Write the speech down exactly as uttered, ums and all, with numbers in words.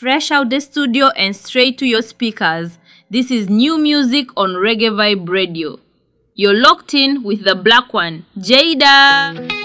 fresh out the studio and straight to your speakers. This is new music on Reggae Vibe Radio. You're locked in with the black one, Jada.